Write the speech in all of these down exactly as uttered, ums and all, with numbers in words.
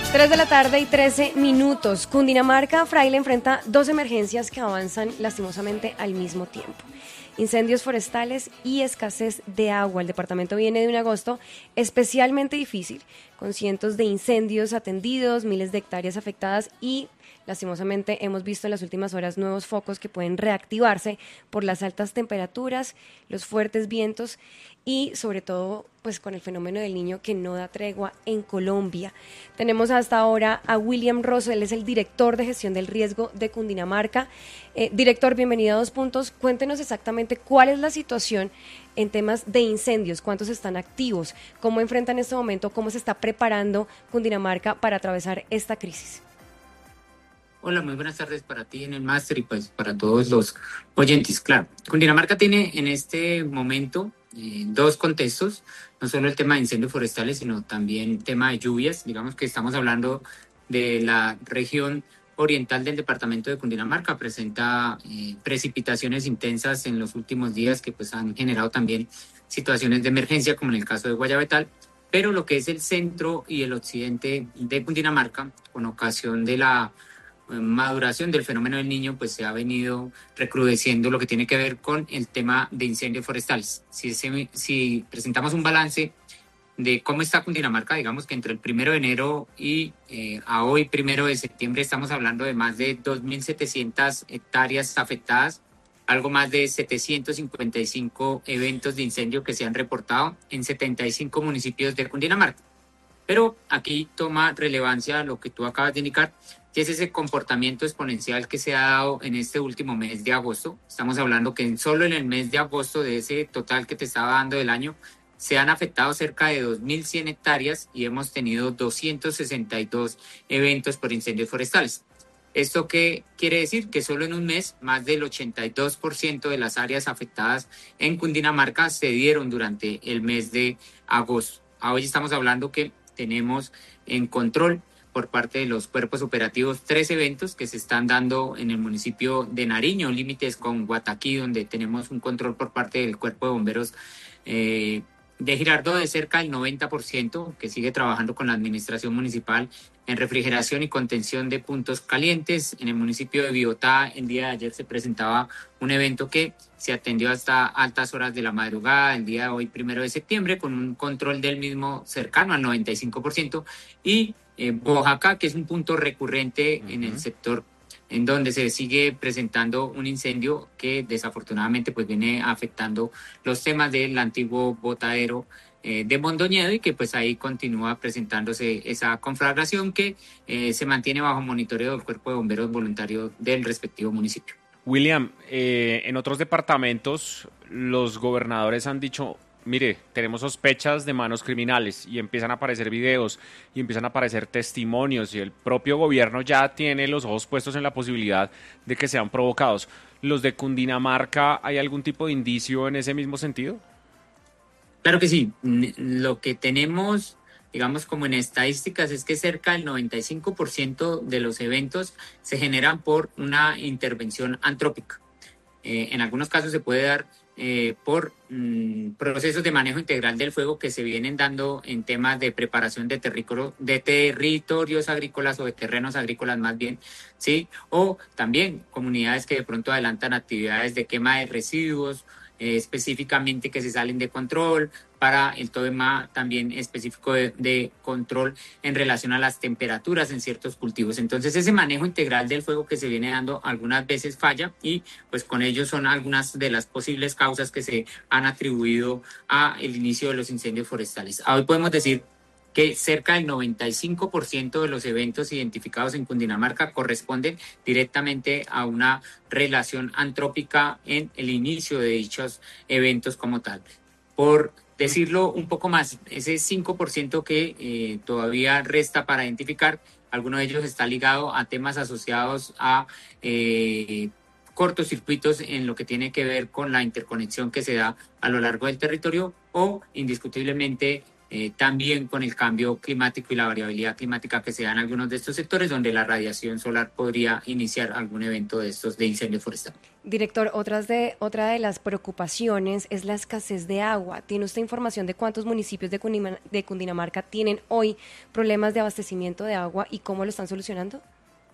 tres de la tarde y trece minutos. Cundinamarca, Fraile enfrenta dos emergencias que avanzan lastimosamente al mismo tiempo. Incendios forestales y escasez de agua. El departamento viene de un agosto especialmente difícil, con cientos de incendios atendidos, miles de hectáreas afectadas y, lastimosamente, hemos visto en las últimas horas nuevos focos que pueden reactivarse por las altas temperaturas, los fuertes vientos y, sobre todo, pues con el fenómeno del Niño que no da tregua en Colombia. Tenemos hasta ahora a William Rosso, él es el director de gestión del riesgo de Cundinamarca. Eh, director, bienvenido a Dos Puntos. Cuéntenos exactamente cuál es la situación en temas de incendios, cuántos están activos, cómo enfrentan en este momento, cómo se está preparando Cundinamarca para atravesar esta crisis. Hola, muy buenas tardes para ti en el máster y pues para todos los oyentes. Claro, Cundinamarca tiene en este momento eh, dos contextos, no solo el tema de incendios forestales, sino también el tema de lluvias. Digamos que estamos hablando de la región oriental del departamento de Cundinamarca, presenta eh, precipitaciones intensas en los últimos días que pues han generado también situaciones de emergencia, como en el caso de Guayabetal. Pero lo que es el centro y el occidente de Cundinamarca, con ocasión de la maduración del fenómeno del Niño, pues se ha venido recrudeciendo lo que tiene que ver con el tema de incendios forestales. Si, se, si presentamos un balance de cómo está Cundinamarca, digamos que entre el primero de enero y eh, a hoy, primero de septiembre, estamos hablando de más de dos mil setecientas hectáreas afectadas, algo más de setecientos cincuenta y cinco eventos de incendio que se han reportado en setenta y cinco municipios de Cundinamarca. Pero aquí toma relevancia lo que tú acabas de indicar, que es ese comportamiento exponencial que se ha dado en este último mes de agosto. Estamos hablando que solo en el mes de agosto, de ese total que te estaba dando del año, se han afectado cerca de dos mil cien hectáreas y hemos tenido doscientos sesenta y dos eventos por incendios forestales. ¿Esto qué quiere decir? Que solo en un mes, más del ochenta y dos por ciento de las áreas afectadas en Cundinamarca se dieron durante el mes de agosto. Hoy estamos hablando que tenemos en control por parte de los cuerpos operativos tres eventos que se están dando en el municipio de Nariño, límites con Guataquí, donde tenemos un control por parte del Cuerpo de Bomberos eh, de Girardot de cerca del noventa por ciento, que sigue trabajando con la administración municipal en refrigeración y contención de puntos calientes. En el municipio de Biotá, el día de ayer se presentaba un evento que se atendió hasta altas horas de la madrugada, el día de hoy, primero de septiembre, con un control del mismo cercano al noventa y cinco por ciento. Y eh, Boyacá, que es un punto recurrente uh-huh. en el sector, en donde se sigue presentando un incendio que desafortunadamente pues viene afectando los temas del antiguo botadero eh, de Mondoñedo, y que pues ahí continúa presentándose esa conflagración que eh, se mantiene bajo monitoreo del Cuerpo de Bomberos Voluntarios del respectivo municipio. William, eh, en otros departamentos los gobernadores han dicho: mire, tenemos sospechas de manos criminales, y empiezan a aparecer videos y empiezan a aparecer testimonios, y el propio gobierno ya tiene los ojos puestos en la posibilidad de que sean provocados. ¿Los de Cundinamarca hay algún tipo de indicio en ese mismo sentido? Claro que sí. Lo que tenemos, digamos, como en estadísticas, es que cerca del noventa y cinco por ciento de los eventos se generan por una intervención antrópica. Eh, en algunos casos se puede dar Eh, por mm, procesos de manejo integral del fuego que se vienen dando en temas de preparación de, terrícola, de territorios agrícolas o de terrenos agrícolas más bien, ¿sí? O también comunidades que de pronto adelantan actividades de quema de residuos, eh, específicamente que se salen de control, para el tema también específico de, de control en relación a las temperaturas en ciertos cultivos. Entonces ese manejo integral del fuego que se viene dando algunas veces falla, y pues con ello son algunas de las posibles causas que se han atribuido al inicio de los incendios forestales. Hoy podemos decir que cerca del noventa y cinco por ciento de los eventos identificados en Cundinamarca corresponden directamente a una relación antrópica en el inicio de dichos eventos como tal. Por decirlo un poco más, ese cinco por ciento que eh, todavía resta para identificar, alguno de ellos está ligado a temas asociados a eh, cortocircuitos en lo que tiene que ver con la interconexión que se da a lo largo del territorio, o indiscutiblemente eh, también con el cambio climático y la variabilidad climática que se da en algunos de estos sectores donde la radiación solar podría iniciar algún evento de estos de incendio forestal. Director, otras de, otra de las preocupaciones es la escasez de agua. ¿Tiene usted información de cuántos municipios de, Cundima, de Cundinamarca tienen hoy problemas de abastecimiento de agua y cómo lo están solucionando?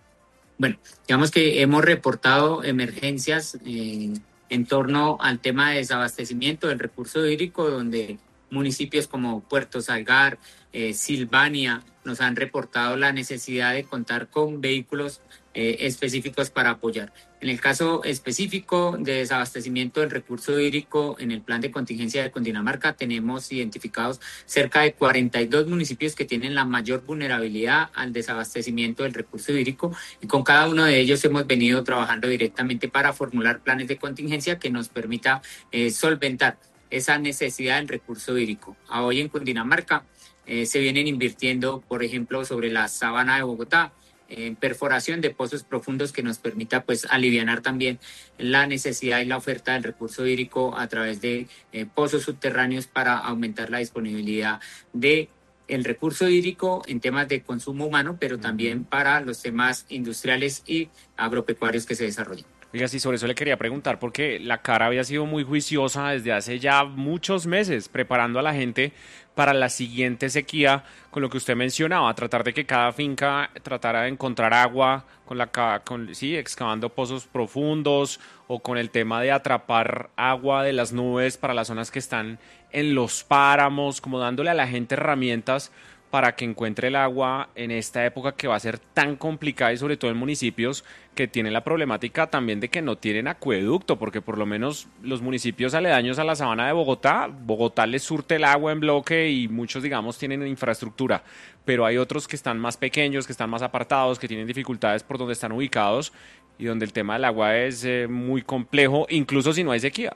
Bueno, digamos que hemos reportado emergencias eh, en torno al tema de desabastecimiento del recurso hídrico, donde municipios como Puerto Salgar, eh, Silvania, nos han reportado la necesidad de contar con vehículos eh, específicos para apoyar. En el caso específico de desabastecimiento del recurso hídrico, en el plan de contingencia de Cundinamarca tenemos identificados cerca de cuarenta y dos municipios que tienen la mayor vulnerabilidad al desabastecimiento del recurso hídrico, y con cada uno de ellos hemos venido trabajando directamente para formular planes de contingencia que nos permita eh, solventar esa necesidad del recurso hídrico. A hoy en Cundinamarca eh, se vienen invirtiendo, por ejemplo, sobre la sabana de Bogotá, en perforación de pozos profundos que nos permita pues alivianar también la necesidad y la oferta del recurso hídrico a través de eh, pozos subterráneos para aumentar la disponibilidad de el recurso hídrico en temas de consumo humano, pero también para los temas industriales y agropecuarios que se desarrollan. Oiga, sí, sobre eso le quería preguntar, porque la CAR había sido muy juiciosa desde hace ya muchos meses, preparando a la gente para la siguiente sequía, con lo que usted mencionaba, tratar de que cada finca tratara de encontrar agua, con la con, sí, excavando pozos profundos, o con el tema de atrapar agua de las nubes para las zonas que están en los páramos, como dándole a la gente herramientas para que encuentre el agua en esta época que va a ser tan complicada, y sobre todo en municipios que tienen la problemática también de que no tienen acueducto, porque por lo menos los municipios aledaños a la sabana de Bogotá, Bogotá les surte el agua en bloque y muchos, digamos, tienen infraestructura, pero hay otros que están más pequeños, que están más apartados, que tienen dificultades por donde están ubicados y donde el tema del agua es eh, muy complejo, incluso si no hay sequía.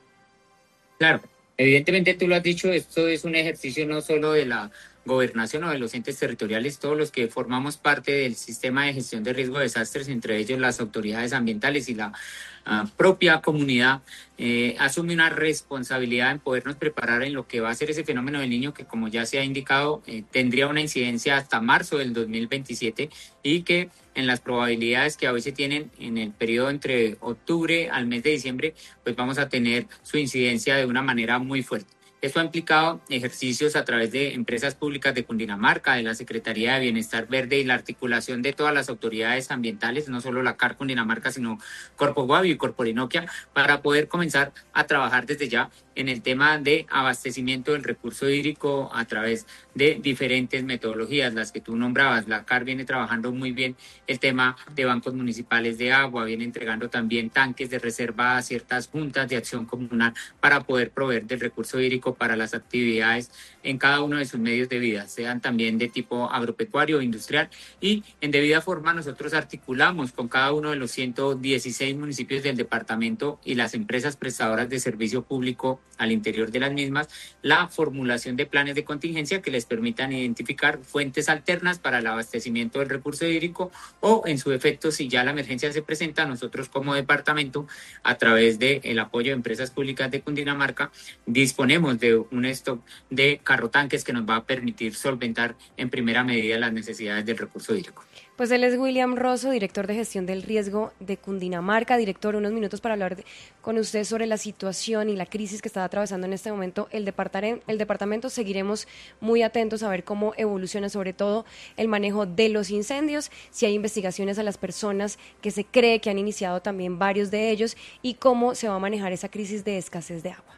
Claro, evidentemente tú lo has dicho, esto es un ejercicio no solo de la gobernación o de los entes territoriales, todos los que formamos parte del sistema de gestión de riesgo de desastres, entre ellos las autoridades ambientales y la uh, propia comunidad, eh, asume una responsabilidad en podernos preparar en lo que va a ser ese fenómeno del Niño, que como ya se ha indicado, eh, tendría una incidencia hasta marzo del dos mil veintisiete, y que en las probabilidades que hoy se tienen en el periodo entre octubre al mes de diciembre, pues vamos a tener su incidencia de una manera muy fuerte. Esto ha implicado ejercicios a través de empresas públicas de Cundinamarca, de la Secretaría de Bienestar Verde y la articulación de todas las autoridades ambientales, no solo la CAR Cundinamarca, sino Corpo Guavio y Corporinoquia, para poder comenzar a trabajar desde ya en el tema de abastecimiento del recurso hídrico a través de diferentes metodologías, las que tú nombrabas. La CAR viene trabajando muy bien el tema de bancos municipales de agua, viene entregando también tanques de reserva a ciertas juntas de acción comunal para poder proveer del recurso hídrico para las actividades en cada uno de sus medios de vida, sean también de tipo agropecuario o industrial, y en debida forma nosotros articulamos con cada uno de los ciento dieciséis municipios del departamento y las empresas prestadoras de servicio público al interior de las mismas la formulación de planes de contingencia que les permitan identificar fuentes alternas para el abastecimiento del recurso hídrico, o en su defecto, si ya la emergencia se presenta, nosotros como departamento, a través del apoyo de empresas públicas de Cundinamarca, disponemos de un stock de carrotanques que nos va a permitir solventar en primera medida las necesidades del recurso hídrico. Pues él es William Rosso, director de gestión del riesgo de Cundinamarca. Director, unos minutos para hablar de, con usted sobre la situación y la crisis que está atravesando en este momento el departamento. El departamento seguiremos muy atentos a ver cómo evoluciona, sobre todo el manejo de los incendios, si hay investigaciones a las personas que se cree que han iniciado también varios de ellos, y cómo se va a manejar esa crisis de escasez de agua.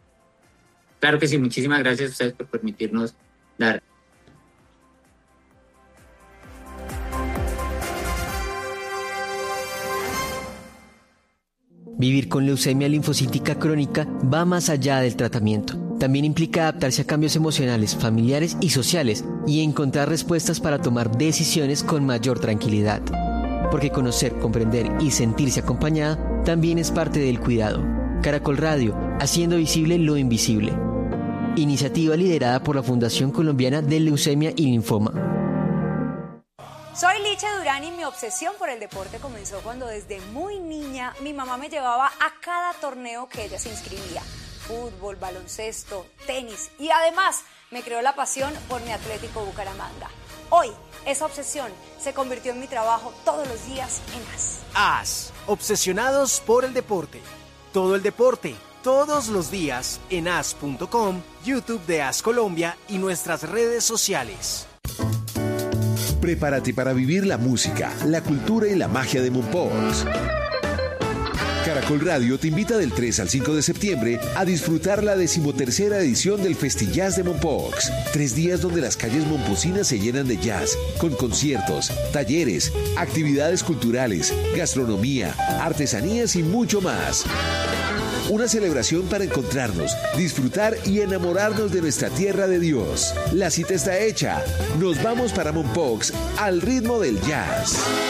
Claro que sí, muchísimas gracias a ustedes por permitirnos dar. Vivir con leucemia linfocítica crónica va más allá del tratamiento. También implica adaptarse a cambios emocionales, familiares y sociales, y encontrar respuestas para tomar decisiones con mayor tranquilidad. Porque conocer, comprender y sentirse acompañada también es parte del cuidado. Caracol Radio, haciendo visible lo invisible. Iniciativa liderada por la Fundación Colombiana de Leucemia y Linfoma. Soy Licha Durán y mi obsesión por el deporte comenzó cuando desde muy niña mi mamá me llevaba a cada torneo que ella se inscribía. fútbol, baloncesto, tenis y además me creó la pasión por mi Atlético Bucaramanga. Hoy, esa obsesión se convirtió en mi trabajo todos los días en AS. AS, obsesionados por el deporte. Todo el deporte, todos los días en as punto com, YouTube de AS Colombia y nuestras redes sociales. Prepárate para vivir la música, la cultura y la magia de Mompox. Caracol Radio te invita del tres al cinco de septiembre a disfrutar la decimotercera edición del Festillas de Mompox. Tres días donde las calles momposinas se llenan de jazz, con conciertos, talleres, actividades culturales, gastronomía, artesanías y mucho más. Una celebración para encontrarnos, disfrutar y enamorarnos de nuestra tierra de Dios. La cita está hecha. Nos vamos para Mompox al ritmo del jazz.